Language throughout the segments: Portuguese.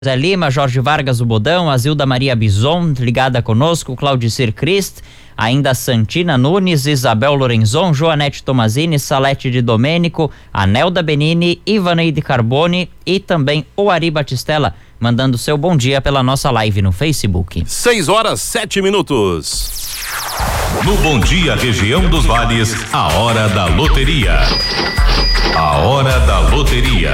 Zé Lima, Jorge Vargas, o Bodão, a Zilda Maria Bison, ligada conosco, Claudicir Crist, ainda Santina Nunes, Isabel Lorenzon, Joanete Tomazini, Salete de Domênico, Anelda Benini, Ivaneide Carboni e também o Ari Batistella, mandando seu bom dia pela nossa live no Facebook. 6:07. No Bom Dia Região dos Vales, a hora da loteria. A hora da loteria.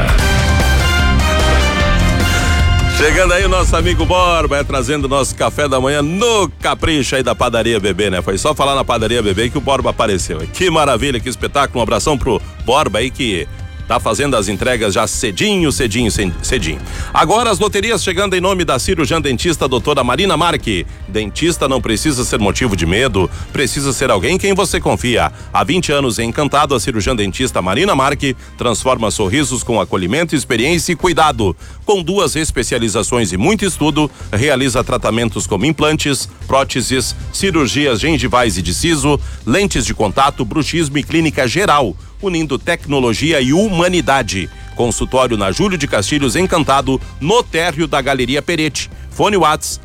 Chegando aí o nosso amigo Borba, trazendo nosso café da manhã no capricho aí da Padaria Bebê, né? Foi só falar na Padaria Bebê que o Borba apareceu. Que maravilha, que espetáculo. Um abração pro Borba aí que tá fazendo as entregas já cedinho. Agora as loterias chegando em nome da cirurgiã dentista doutora Marina Marque. Dentista não precisa ser motivo de medo, precisa ser alguém em quem você confia. Há 20 anos Encantado, a cirurgiã dentista Marina Marque transforma sorrisos com acolhimento, experiência e cuidado. Com 2 especializações e muito estudo, realiza tratamentos como implantes, próteses, cirurgias gengivais e de siso, lentes de contato, bruxismo e clínica geral, unindo tecnologia e humanidade. Consultório na Júlio de Castilhos, Encantado, no térreo da Galeria Peretti. Fone Whats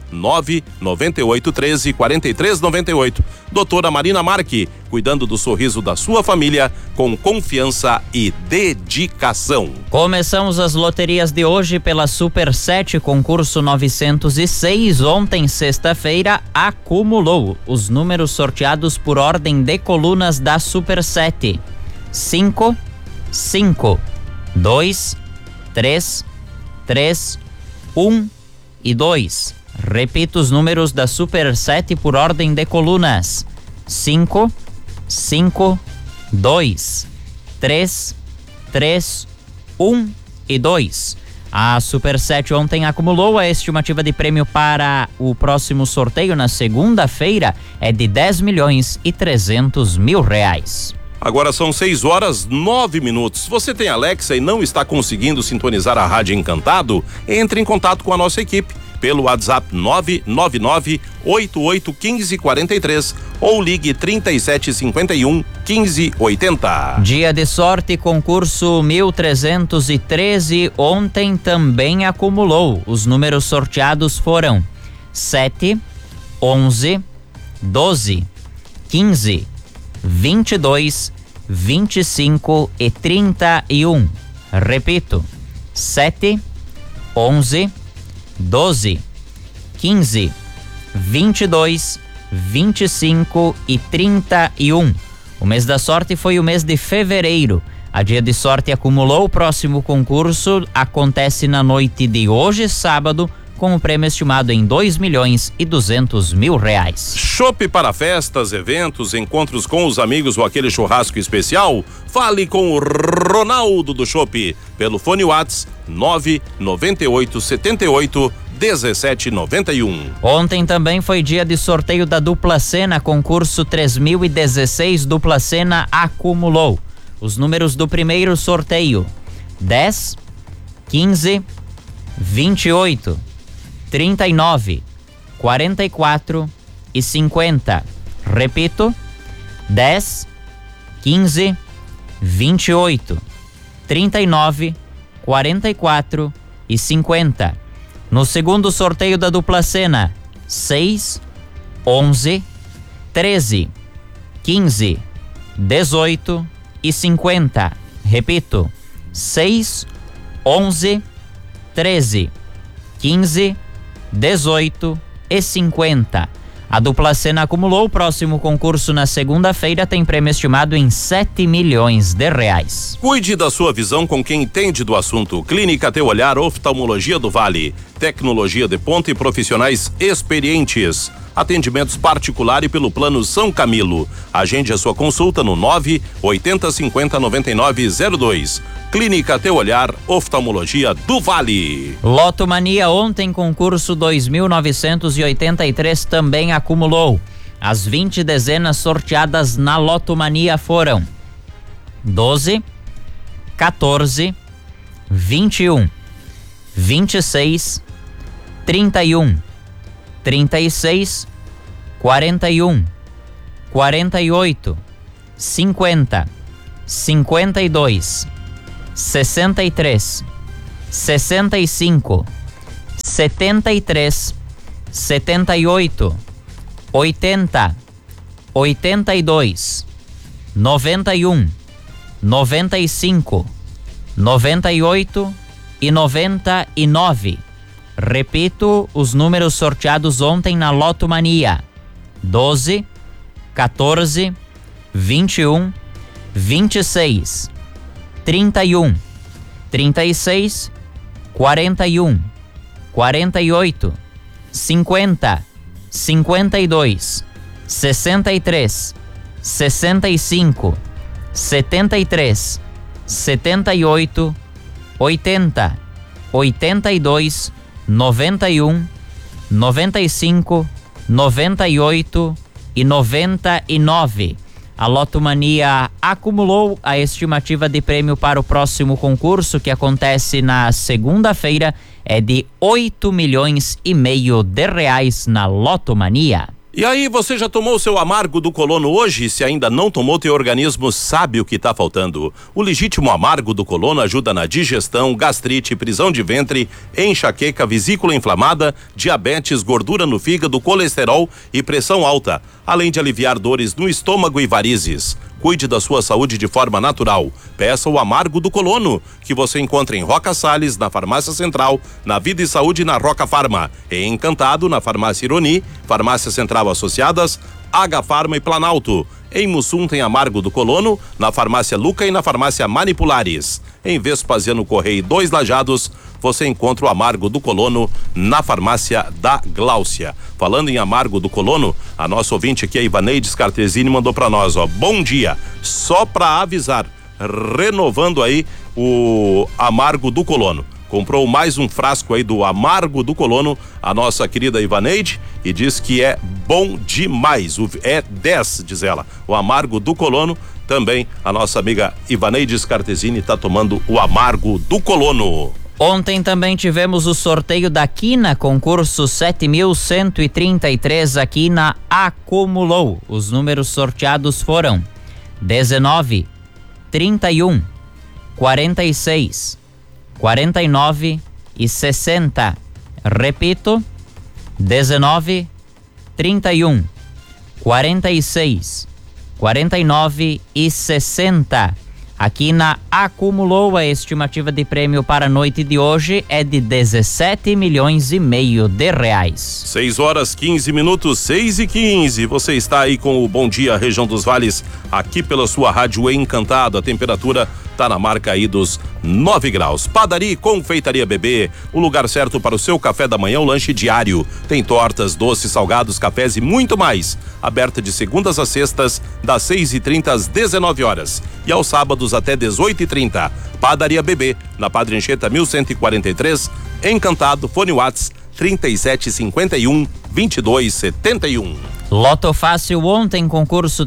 99813-4398. Doutora Marina Marque, cuidando do sorriso da sua família com confiança e dedicação. Começamos as loterias de hoje pela Super 7, concurso 906. Ontem, sexta-feira, acumulou os números sorteados por ordem de colunas da Super 7. 5, 5, 2, 3, 3, 1 e 2. Repito os números da Super 7 por ordem de colunas. 5, 5, 2, 3, 3, 1 e 2. A Super 7 ontem acumulou. A estimativa de prêmio para o próximo sorteio na segunda-feira é de 10.300.000 reais. Agora são 6:09. Você tem Alexa e não está conseguindo sintonizar a Rádio Encantado? Entre em contato com a nossa equipe pelo WhatsApp 999-881543 ou ligue 3751-1580. Dia de sorte, concurso 1313, ontem também acumulou. Os números sorteados foram 7, 11, 12, 15, 22, 25 e 31. Repito: 7, 11, 12, 15, 22, 25 e 31. O mês da sorte foi o mês de fevereiro. A Dia de Sorte acumulou. O próximo concurso acontece na noite de hoje, sábado, com o prêmio estimado em 2.200.000 reais. Chopp para festas, eventos, encontros com os amigos ou aquele churrasco especial? Fale com o Ronaldo do Chopp pelo fone Whats 998781791. Ontem também foi dia de sorteio da Dupla Sena, concurso 3016. Dupla Sena acumulou os números do primeiro sorteio: 10, 15, 28, 39, 44 e 50. Repito: 10, 15, 28, 39, 44 e 50. No segundo sorteio da Dupla Sena: 6, 11, 13, 15, 18 e 50. Repito: 6, 11, 13, 15, 18 e 50. A Dupla Sena acumulou. O próximo concurso na segunda-feira tem prêmio estimado em 7 milhões de reais. Cuide da sua visão com quem entende do assunto. Clínica Teu Olhar, Oftalmologia do Vale. Tecnologia de ponta e profissionais experientes. Atendimentos particular e pelo plano São Camilo. Agende a sua consulta no 980509902. Clínica Teu Olhar, Oftalmologia do Vale. Loto Mania, ontem concurso 2.983 também acumulou. As 20 dezenas sorteadas na Loto Mania foram 12, 14, 21, 26, 31, 36, 41, 48, 50, 52, 63, 65, 73, 78, 80, 82, 91, 95, 98 e 99. Repito os números sorteados ontem na Loto Mania: 12, 14, 21, 26, 31, 36, 41, 48, 50, 52, 63, 65, 73, 78, 80, 82, 91, 95, 98 e 99. A Loto Mania acumulou a estimativa de prêmio para o próximo concurso, que acontece na segunda-feira, é de 8 milhões e meio de reais na Loto Mania. E aí, você já tomou o seu amargo do colono hoje? Se ainda não tomou, teu organismo sabe o que está faltando. O legítimo amargo do colono ajuda na digestão, gastrite, prisão de ventre, enxaqueca, vesícula inflamada, diabetes, gordura no fígado, colesterol e pressão alta, além de aliviar dores no estômago e varizes. Cuide da sua saúde de forma natural. Peça o amargo do colono, que você encontra em Roca Salles, na Farmácia Central, na Vida e Saúde, na Roca Farma, em Encantado, na Farmácia Ironi, Farmácia Central Associadas, H Farma e Planalto. Em Mussum tem amargo do colono, na Farmácia Luca e na Farmácia Manipulares. Em Vespasiano Correia 2 Lajados, você encontra o amargo do colono na Farmácia da Gláucia. Falando em amargo do colono, a nossa ouvinte aqui, a Ivaneide Scartesini, mandou pra nós, ó: bom dia, só pra avisar, renovando aí o amargo do colono. Comprou mais um frasco aí do amargo do colono, a nossa querida Ivaneide, e diz que é bom demais. É 10, diz ela. O amargo do colono, também a nossa amiga Ivaneide Scartesini está tomando o amargo do colono. Ontem também tivemos o sorteio da Quina, concurso 7.133. A Quina acumulou. Os números sorteados foram 19, 31, 46, 49 e 60. Repito: 19, 31, 46, 49 e 60. A Quina acumulou. A estimativa de prêmio para a noite de hoje é de 17 milhões e meio de reais. 6 horas 15 minutos, 6:15. Você está aí com o Bom Dia Região dos Vales, aqui pela sua rádio Encantado. A temperatura tá na marca aí dos 9 graus. Padaria e Confeitaria Bebê, o lugar certo para o seu café da manhã, o lanche diário. Tem tortas, doces, salgados, cafés e muito mais. Aberta de segundas a sextas, das 6h30 às 19 horas. E aos sábados até 18h30. Padaria Bebê, na Padre Anchieta 1143, Encantado. Fone Whats 3751-2271. Loto Fácil ontem, concurso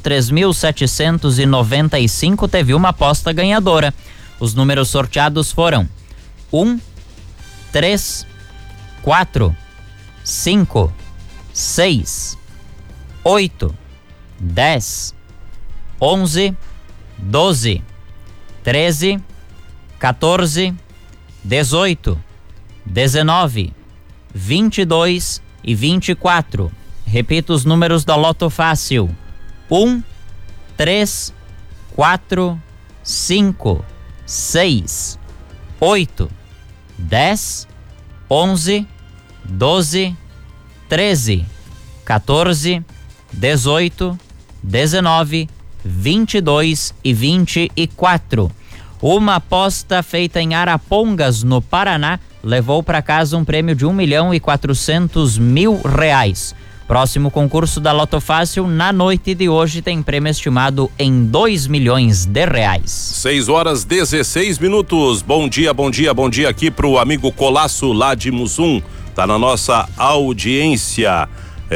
3.795, teve uma aposta ganhadora. Os números sorteados foram 1, 3, 4, 5, 6, 8, 10, 11, 12, 13, 14, 18, 19, 22 e 24. Repito os números da Loto Fácil: 1, 3, 4, 5, 6, 8, 10, 11, 12, 13, 14, 18, 19, 22 e 24. Uma aposta feita em Arapongas, no Paraná, levou para casa um prêmio de 1.400.000 reais. Próximo concurso da Loto Fácil, na noite de hoje, tem prêmio estimado em 2 milhões de reais. 6 horas 16 minutos. Bom dia, bom dia, bom dia aqui pro amigo Colasso lá de Mussum. Tá na nossa audiência.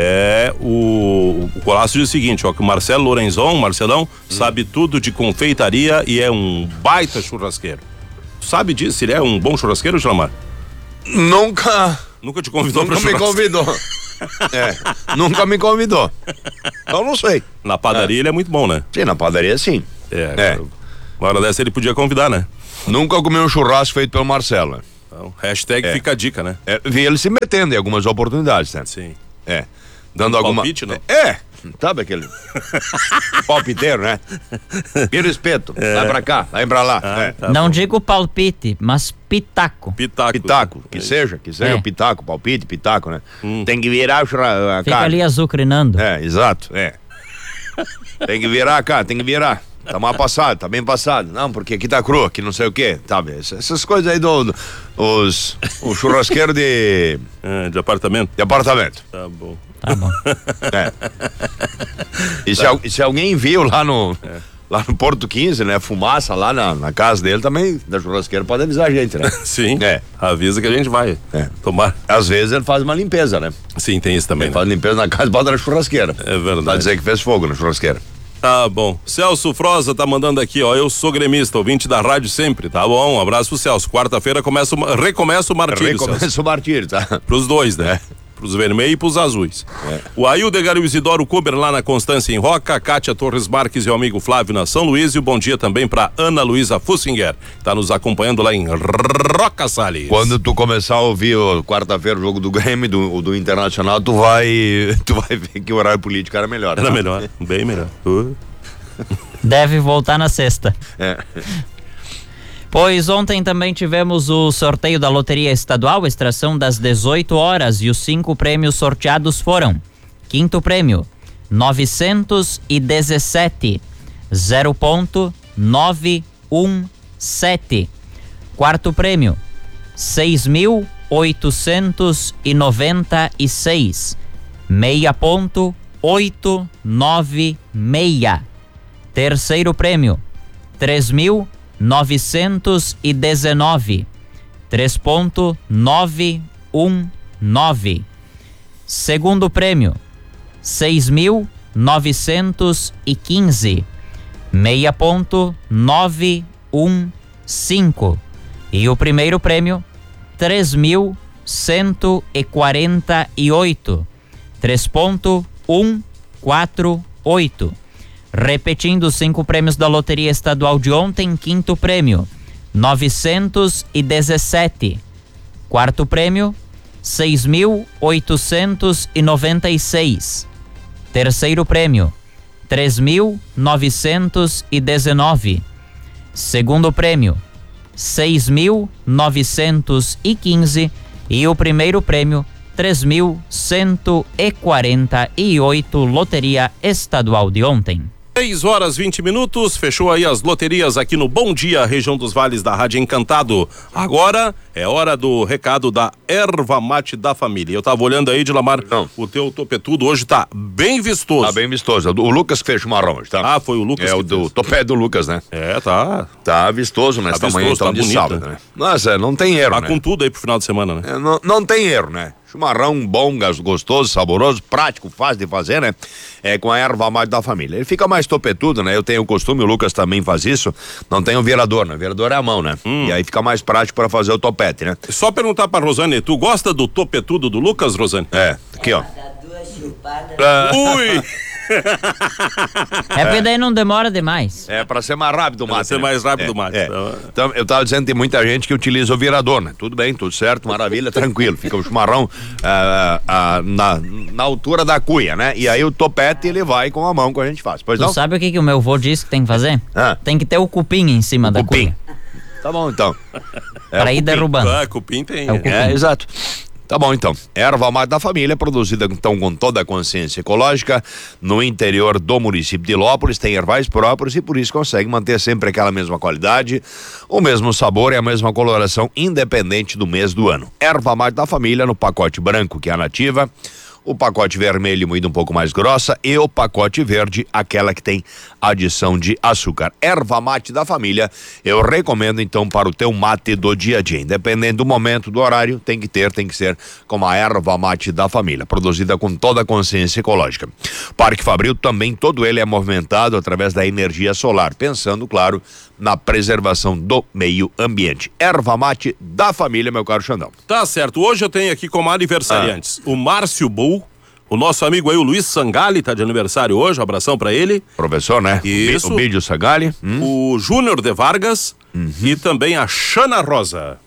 O Colasso diz o seguinte, ó, que o Marcelão sabe tudo de confeitaria e é um baita churrasqueiro. Sabe disso? Ele é um bom churrasqueiro, Gilmar? Nunca te convidou para churrasco? Me convidou. Nunca me convidou. Então não sei. Na padaria ele é muito bom, né? Sim, na padaria sim. Uma hora dessa ele podia convidar, né? Nunca comi um churrasco feito pelo Marcelo. Então, hashtag fica a dica, né? Vi ele se metendo em algumas oportunidades, né? Sim. Dando alguma... Palpite, não? Sabe aquele palpiteiro, né? Vira o espeto, vai pra cá, vai pra lá. Tá Não bom. digo palpite, mas pitaco. Pitaco, que seja o pitaco, palpite, pitaco, né? Tem que virar a Fica cara. ali azucrinando. Exato, Tem que virar cá, tem que virar. Tá mal passado, tá bem passado. Não, porque aqui tá cru, aqui não sei o quê, sabe? Essas coisas aí o churrasqueiro de apartamento? De apartamento. Tá bom. Tá bom. E se alguém viu lá no Porto 15, né? Fumaça lá na casa dele também, da churrasqueira, pode avisar a gente, né? Sim. Avisa que a gente vai tomar. Às vezes ele faz uma limpeza, né? Sim, tem isso também. Ele faz limpeza na casa e bota na churrasqueira. É verdade. Pra dizer que fez fogo na churrasqueira. Tá bom. Celso Froza tá mandando aqui, ó. Eu sou gremista, ouvinte da rádio sempre. Tá bom? Um abraço pro Celso. Quarta-feira recomeça o martírio. Recomeça o martírio, tá? Pros dois, né? Pros vermelhos e pros azuis. O Aildegar e o Isidoro Kuber lá na Constância em Roca, a Kátia Torres Marques e o amigo Flávio na São Luís, e o bom dia também pra Ana Luísa Fussinger, que tá nos acompanhando lá em Roca Salles. Quando tu começar a ouvir quarta-feira o jogo do Grêmio, do Internacional, tu vai ver que o horário político era melhor. Era melhor, bem melhor. Deve voltar na sexta. É. Pois ontem também tivemos o sorteio da Loteria Estadual, extração das 18 horas, e os 5 prêmios sorteados foram: quinto prêmio, 917, 0.917. Quarto prêmio, 6.896, 6.896. Terceiro prêmio, 3.919, 3.919. Segundo prêmio, 6.915, 6.915. E o primeiro prêmio, 3.148, 3.148. Repetindo os 5 prêmios da Loteria Estadual de ontem: quinto prêmio, 917. Quarto prêmio, 6.896. Terceiro prêmio, 3.919. Segundo prêmio, 6.915. E o primeiro prêmio, 3.148. Loteria Estadual de ontem. 6 horas 20 minutos, fechou aí as loterias aqui no Bom Dia, região dos Vales da Rádio Encantado. Agora é hora do recado da Erva Mate da Família. Eu tava olhando aí, Dilamar, o teu topetudo hoje tá bem vistoso. Tá bem vistoso. O Lucas que fez o marrom hoje, tá? Ah, foi o Lucas. É o do topé do Lucas, né? Tá. Tá vistoso nesta manhã, então, de sábado, né? Nossa, não tem erro, Tá né? com tudo aí pro final de semana, né? Não tem erro, né? Chimarrão bom, gostoso, saboroso, prático, fácil de fazer, né? Com a Erva Mate da Família. Ele fica mais topetudo, né? Eu tenho o costume, o Lucas também faz isso. Não tem o virador, né? O virador é a mão, né? E aí fica mais prático para fazer o topete, né? Só perguntar pra Rosane, tu gosta do topetudo do Lucas, Rosane? Aqui, ó. Ui! É porque daí não demora demais. É pra ser mais rápido o mate. Pra ser mais rápido o mate. Então, eu tava dizendo que tem muita gente que utiliza o virador, né? Tudo bem, tudo certo, maravilha, tranquilo. Fica o chimarrão na altura da cuia, né? E aí o topete ele vai com a mão que a gente faz. Pois Tu não? sabe o que o meu avô disse que tem que fazer? Tem que ter o cupim em cima da cuia. Tá bom, então. Pra ir derrubando. Cupim tem. É o cupim. Exato. Tá bom, então. Erva Mate da Família, produzida então com toda a consciência ecológica no interior do município de Ilópolis, tem ervais próprios e por isso consegue manter sempre aquela mesma qualidade, o mesmo sabor e a mesma coloração, independente do mês do ano. Erva Mate da Família no pacote branco, que é a nativa, o pacote vermelho moído um pouco mais grossa e o pacote verde, aquela que tem adição de açúcar. Erva Mate da Família, eu recomendo então para o teu mate do dia a dia, independente do momento, do horário, tem que ser como a Erva Mate da Família, produzida com toda a consciência ecológica. Parque Fabril também, todo ele é movimentado através da energia solar, pensando, claro, na preservação do meio ambiente. Erva Mate da Família, meu caro Xandão. Tá certo, hoje eu tenho aqui como aniversariantes o Márcio Bull, o nosso amigo aí, o Luiz Sangali, tá de aniversário hoje, um abração pra ele. Professor, né? Isso. O Bídio Sangali. O Júnior de Vargas e também a Xana Rosa.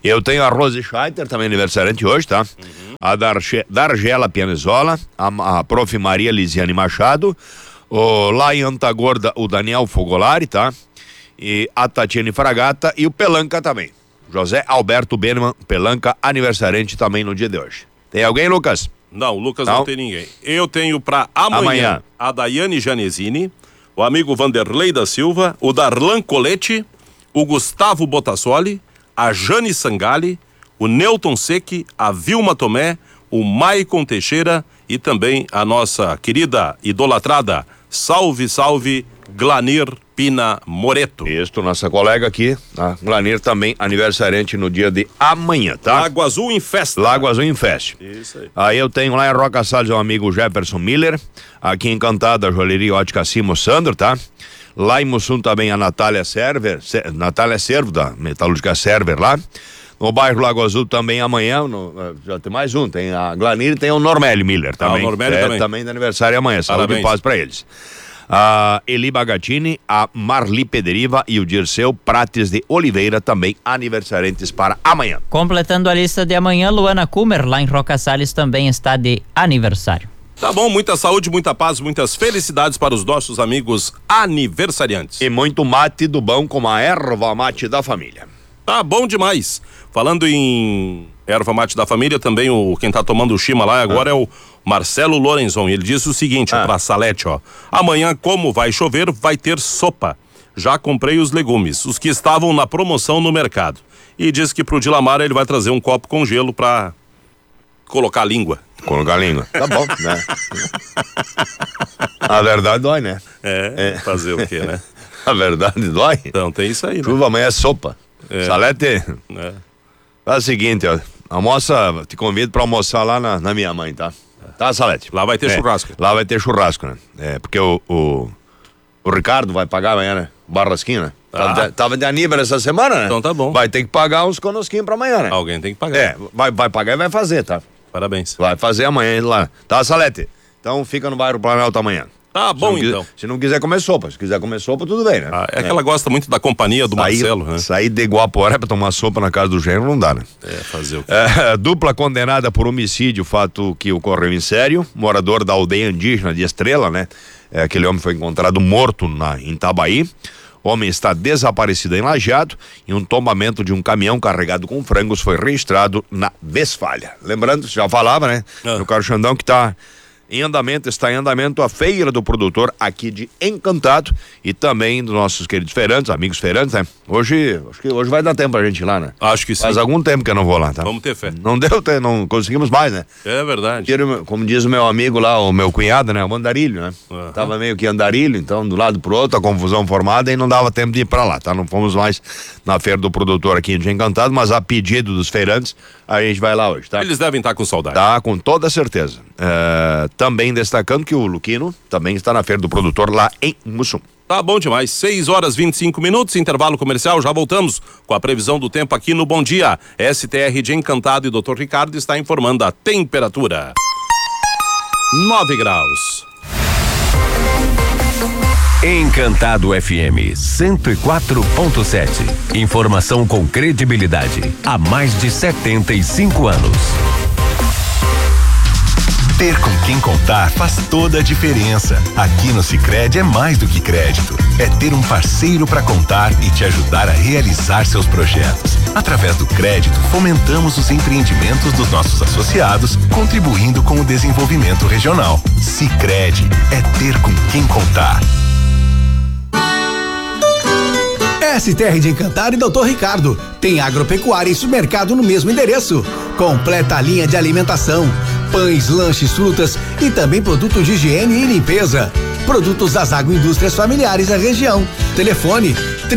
Eu tenho a Rose Scheiter, também aniversariante hoje, tá? A Dargela Pianizola, a Prof. Maria Lisiane Machado, lá em Antagorda, o Daniel Fogolari, tá? E a Tatiane Fragata e o Pelanca também. José Alberto Beneman, Pelanca, aniversariante também no dia de hoje. Tem alguém, Lucas? Não, o Lucas não tem ninguém. Eu tenho pra amanhã a Daiane Janesini, o amigo Vanderlei da Silva, o Darlan Colete, o Gustavo Botassoli, a Jane Sangali, o Newton Secchi, a Vilma Tomé, o Maicon Teixeira e também a nossa querida idolatrada, salve, salve, Glanir Pina Moreto. Isso, nossa colega aqui, a Glanir também aniversariante no dia de amanhã, tá? Lago Azul em Festa. Lago Azul em Festa. Isso aí. Aí eu tenho lá em Roca Salles o amigo Jefferson Miller, aqui em Cantada, a joalheria Ótica Simo Sandro, tá? Lá em Mussum também a Natália Servo, da Metalúrgica Server lá. No bairro Lago Azul também amanhã, já tem mais um, tem a Glanir e tem o Normélio Miller também. O Normélio também. Também de aniversário amanhã, saúde e paz pra eles. A Eli Bagatini, a Marli Pederiva e o Dirceu Prates de Oliveira também aniversariantes para amanhã. Completando a lista de amanhã, Luana Kummer, lá em Roca Salles, também está de aniversário. Tá bom, muita saúde, muita paz, muitas felicidades para os nossos amigos aniversariantes. E muito mate do bom com a erva mate da família. Tá bom demais. Falando em erva mate da família, também quem tá tomando o chima lá agora é o Marcelo Lorenzon. Ele disse o seguinte pra Salete, ó: amanhã, como vai chover, vai ter sopa. Já comprei os legumes, os que estavam na promoção no mercado. E disse que pro Dilamar ele vai trazer um copo com gelo pra colocar a língua. Colocar a língua. Tá bom, né? A verdade dói, né? Fazer o quê, né? A verdade dói. Então tem isso aí, né? Chuva amanhã é sopa. Salete, faz o seguinte, ó, almoça, te convido pra almoçar lá na minha mãe, tá? Tá, Salete? Lá vai ter churrasco. Lá vai ter churrasco, né? Porque o Ricardo vai pagar amanhã, né? Barrasquinho, né? Tava de aniversário essa semana, né? Então tá bom. Vai ter que pagar uns conosquinhos pra amanhã, né? Alguém tem que pagar. Vai pagar e vai fazer, tá? Parabéns. Vai fazer amanhã lá. Tá, Salete? Então fica no bairro Planalto amanhã. Tá bom, então. Se não quiser comer sopa, se quiser comer sopa, tudo bem, né? É que ela gosta muito da companhia do Marcelo, né? Sair de Guaporé pra tomar sopa na casa do genro não dá, né? Fazer o quê? Dupla condenada por homicídio, fato que ocorreu em sério. Morador da aldeia indígena de Estrela, né? Aquele homem foi encontrado morto em Itabaí. O homem está desaparecido em Lajeado e um tombamento de um caminhão carregado com frangos foi registrado na Westfália. Lembrando, já falava, né? No Carlos Xandão que está em andamento a feira do produtor aqui de Encantado e também dos nossos queridos feirantes, amigos feirantes, né? Acho que hoje vai dar tempo pra gente ir lá, né? Acho que sim. Faz algum tempo que eu não vou lá, tá? Vamos ter fé. Não conseguimos mais, né? É verdade. Como diz o meu amigo lá, o meu cunhado, né? O andarilho, né? Tava meio que andarilho, então do lado pro outro, a confusão formada e não dava tempo de ir pra lá, tá? Não fomos mais na feira do produtor aqui de Encantado, mas a pedido dos feirantes, a gente vai lá hoje, tá? Eles devem estar com saudade. Tá, com toda certeza. Também destacando que o Luquino também está na feira do produtor lá em Mussum. Tá bom demais, 6h25, intervalo comercial, já voltamos com a previsão do tempo aqui no Bom Dia. STR de Encantado e Dr. Ricardo está informando a temperatura. 9 graus. Encantado FM 104.7. Informação com credibilidade há mais de 75 anos. Ter com quem contar faz toda a diferença. Aqui no Sicredi é mais do que crédito. É ter um parceiro para contar e te ajudar a realizar seus projetos. Através do crédito, fomentamos os empreendimentos dos nossos associados, contribuindo com o desenvolvimento regional. Sicredi é ter com quem contar. STR de Encantado e Dr. Ricardo. Tem agropecuária e supermercado no mesmo endereço. Completa a linha de alimentação, pães, lanches, frutas e também produtos de higiene e limpeza. Produtos das agroindústrias familiares da região. Telefone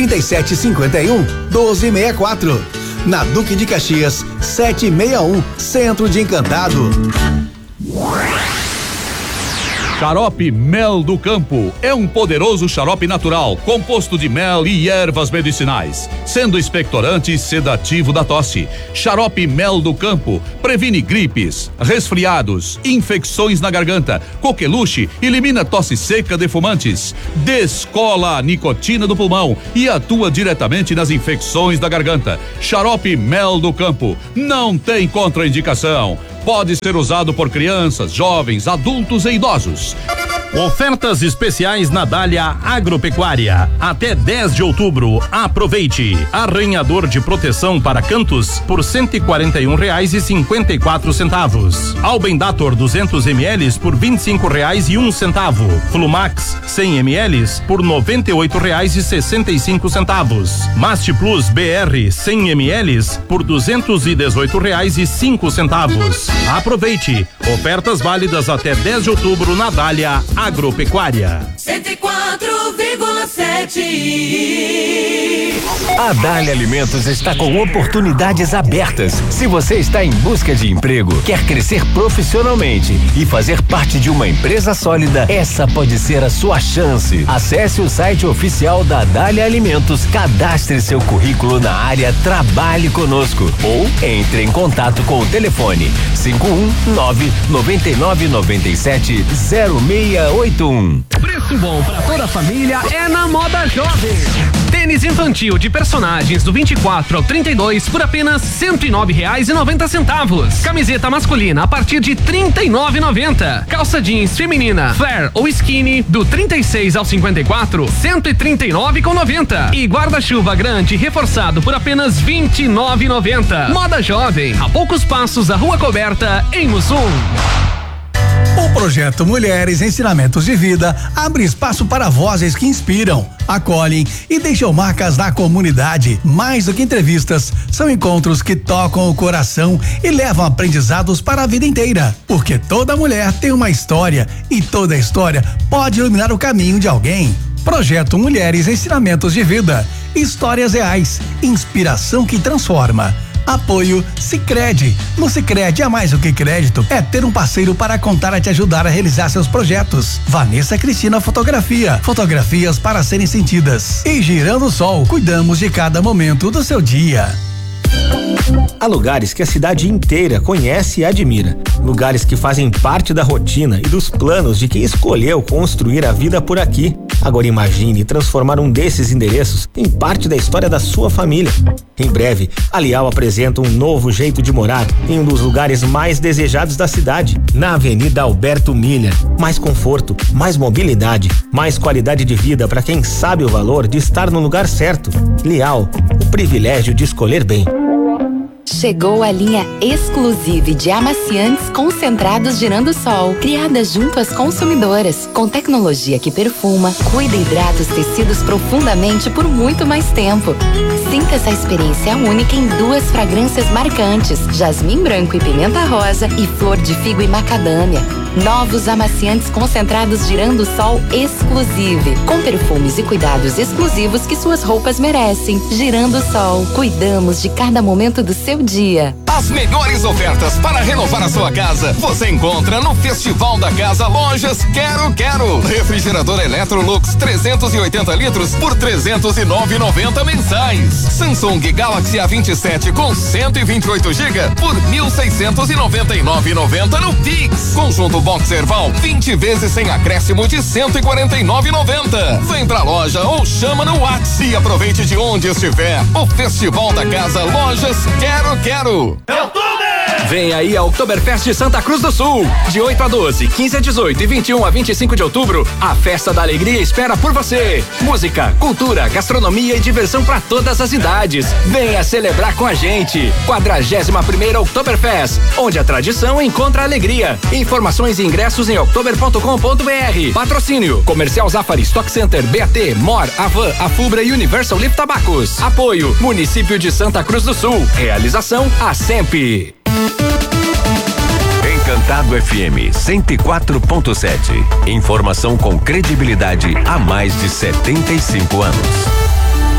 3751-1264. Na Duque de Caxias, 761, Centro de Encantado. Xarope Mel do Campo é um poderoso xarope natural, composto de mel e ervas medicinais, sendo expectorante e sedativo da tosse. Xarope Mel do Campo previne gripes, resfriados, infecções na garganta, coqueluche, elimina tosse seca de fumantes, descola a nicotina do pulmão e atua diretamente nas infecções da garganta. Xarope Mel do Campo não tem contraindicação. Pode ser usado por crianças, jovens, adultos e idosos. Ofertas especiais na Dália Agropecuária. Até 10 de outubro. Aproveite. Arranhador de proteção para cantos por R$141,54. Albendator 200 ml por R$25,01. Flumax 100 ml por R$98,65. Mast Plus BR 100 ml por R$218,05. Aproveite. Ofertas válidas até 10 de outubro na Dália Agropecuária. 104,7. A Dália Alimentos está com oportunidades abertas. Se você está em busca de emprego, quer crescer profissionalmente e fazer parte de uma empresa sólida, essa pode ser a sua chance. Acesse o site oficial da Dália Alimentos, cadastre seu currículo na área Trabalhe Conosco ou entre em contato com o telefone 519-9997-0681. Preço bom para toda a família é na Moda Jovem. Tênis infantil de personagens do 24 ao 32 por apenas R$109,90. Camiseta masculina a partir de R$39,90. Calça jeans feminina flare ou skinny do 36 ao 54, R$139,90. E guarda-chuva grande reforçado por apenas R$29,90. Moda Jovem, a poucos passos da Rua Coberta, em Mussum. O projeto Mulheres Ensinamentos de Vida abre espaço para vozes que inspiram, acolhem e deixam marcas na comunidade. Mais do que entrevistas, são encontros que tocam o coração e levam aprendizados para a vida inteira. Porque toda mulher tem uma história e toda história pode iluminar o caminho de alguém. Projeto Mulheres Ensinamentos de Vida. Histórias reais, inspiração que transforma. Apoio Sicredi. No Sicredi, é mais do que crédito, é ter um parceiro para contar e te ajudar a realizar seus projetos. Vanessa Cristina Fotografia. Fotografias para serem sentidas. E Girando o Sol, cuidamos de cada momento do seu dia. Há lugares que a cidade inteira conhece e admira. Lugares que fazem parte da rotina e dos planos de quem escolheu construir a vida por aqui. Agora imagine transformar um desses endereços em parte da história da sua família. Em breve, a Lial apresenta um novo jeito de morar em um dos lugares mais desejados da cidade, na Avenida Alberto Miller. Mais conforto, mais mobilidade, mais qualidade de vida para quem sabe o valor de estar no lugar certo. Lial, o privilégio de escolher bem. Chegou a linha exclusiva de amaciantes concentrados Girando Sol, criada junto às consumidoras, com tecnologia que perfuma, cuida e hidrata os tecidos profundamente por muito mais tempo. Sinta essa experiência única em duas fragrâncias marcantes, jasmim branco e pimenta rosa e flor de figo e macadâmia. Novos amaciantes concentrados Girando Sol Exclusive, com perfumes e cuidados exclusivos que suas roupas merecem. Girando Sol, cuidamos de cada momento do seu dia. As melhores ofertas para renovar a sua casa você encontra no Festival da Casa Lojas Quero. Refrigerador Electrolux 380 litros por R$309,90 mensais. Samsung Galaxy A27 com 128 GB por R$1.699,90 no Pix. Conjunto Boxer Val 20 vezes sem acréscimo de R$149,90. Vem pra loja ou chama no WhatsApp e aproveite de onde estiver. O Festival da Casa Lojas Quero. Vem aí a Oktoberfest Santa Cruz do Sul. De 8 a 12, 15 a 18 e 21 a 25 de outubro, a Festa da Alegria espera por você. Música, cultura, gastronomia e diversão para todas as idades. Venha celebrar com a gente. 41ª Oktoberfest, onde a tradição encontra a alegria. Informações e ingressos em oktober.com.br. Patrocínio: Comercial Zafari, Stock Center, BAT, MOR, Avan, Afubra e Universal Lift Tabacos. Apoio: Município de Santa Cruz do Sul. Realização: a SEMP. Encantado FM 104.7. Informação com credibilidade há mais de 75 anos.